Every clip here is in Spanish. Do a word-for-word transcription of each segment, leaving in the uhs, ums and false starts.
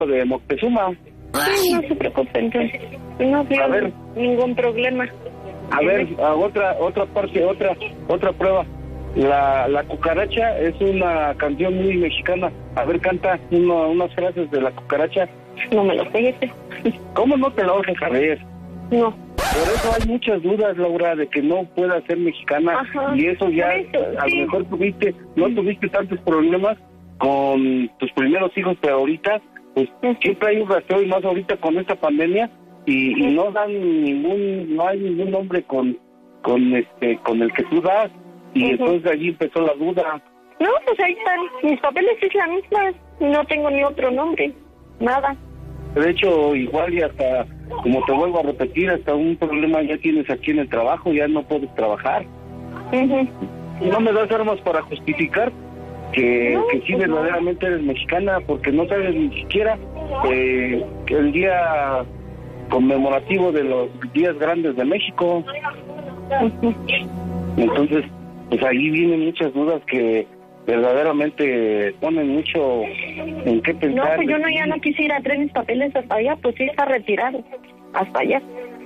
de Moctezuma. Sí, no se preocupen, entonces. No veo ningún problema. A ver, a otra otra parte, otra otra prueba. La, la cucaracha es una canción muy mexicana. A ver, canta uno, unas frases de la cucaracha. No me lo sé ese. ¿Cómo no te lo vas a saber? No. Por eso hay muchas dudas, Laura, de que no pueda ser mexicana. Ajá. Y eso ya, eso, a sí. lo mejor tuviste, no tuviste tantos problemas con tus primeros hijos, pero ahorita, pues sí. siempre hay un rastreo, y más ahorita con esta pandemia, y, y no dan ningún, no hay ningún nombre con, con este, con el que tú das, y uh-huh. entonces allí empezó la duda. No, pues ahí están, mis papeles es la misma, no tengo ni otro nombre, nada. De hecho, igual y hasta, como te vuelvo a repetir, hasta un problema ya tienes aquí en el trabajo, ya no puedes trabajar. Uh-huh. No me das armas para justificar que, no, que sí pues verdaderamente no. eres mexicana, porque no sabes ni siquiera eh, el día conmemorativo de los días grandes de México. Uh-huh. Entonces, pues ahí vienen muchas dudas que verdaderamente ponen mucho en qué pensar. No, pues yo no, ya no quisiera traer mis papeles hasta allá, pues sí está retirado, hasta allá,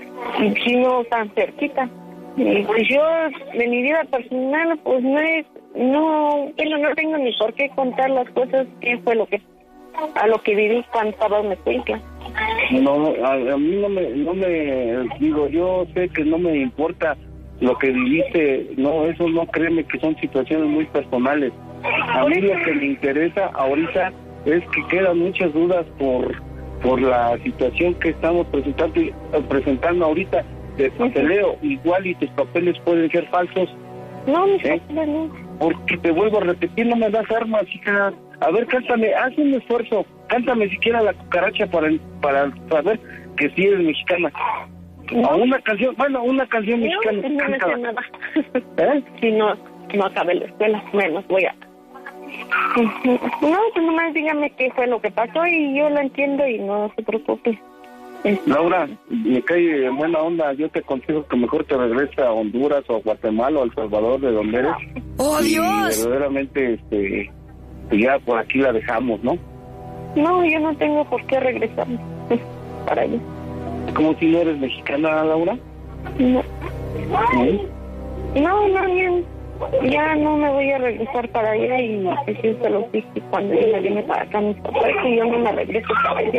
y si no tan cerquita. Y pues yo, de mi vida personal, pues no es, no, bueno, no tengo ni por qué contar las cosas, qué fue lo que, a lo que viví cuando estaba en la escuela. No, a, a mí no me, no me, digo, yo sé que no me importa lo que viviste, no, eso no, créeme que son situaciones muy personales. A mí lo que me interesa ahorita es que quedan muchas dudas por por la situación que estamos presentando presentando ahorita de papeleo. Igual y tus papeles pueden ser falsos. No, mis ¿eh? papeles no. Porque te vuelvo a repetir, no me das armas, hija. A ver, cántame, haz un esfuerzo, cántame siquiera la cucaracha para para saber que sí eres mexicana. No. O una canción, bueno, una canción no, mexicana. No, no sé nada. ¿Eh? Si no, no acabé la escuela, menos voy a... No, pues nomás dígame qué fue lo que pasó y yo lo entiendo y no se preocupe. Laura, me cae en buena onda, yo te aconsejo que mejor te regreses a Honduras o a Guatemala o a El Salvador, de donde eres. ¡Oh, y Dios! verdaderamente, este, ya por aquí la dejamos, ¿no? No, yo no tengo por qué regresar para allá. ¿Cómo si no eres mexicana, Laura? No. ¿Sí? No, no, bien. Ya no me voy a regresar para allá y pues yo se lo dije cuando yo me vine para acá mis papás y yo no me regreso para allá.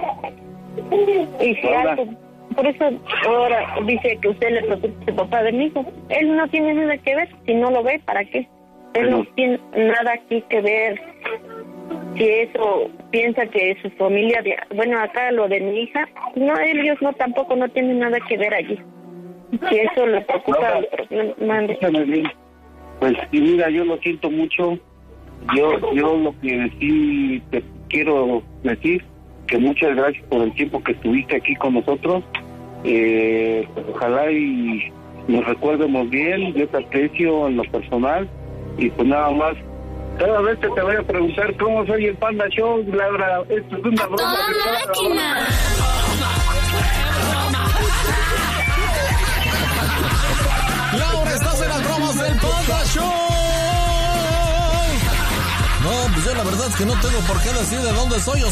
Y si algo, por eso ahora dice que usted le preocupa a su papá de mi hijo. Él no tiene nada que ver, si no lo ve, ¿para qué? Él no tiene nada aquí que ver. Si eso piensa que su familia, de, bueno, acá lo de mi hija, no, ellos no tampoco no tienen nada que ver allí. Si eso le preocupa, mande. Pues y mira, yo lo siento mucho. Yo yo lo que sí te quiero decir, que muchas gracias por el tiempo que estuviste aquí con nosotros. Eh, pues ojalá y nos recuerdemos bien, yo te aprecio en lo personal. Y pues nada más, cada vez que te voy a preguntar cómo soy el Panda Show, Laura, esto es una broma. máquina! Laura, estás en las bromas del Panda Show. No, pues yo la verdad es que no tengo por qué decir de dónde soy.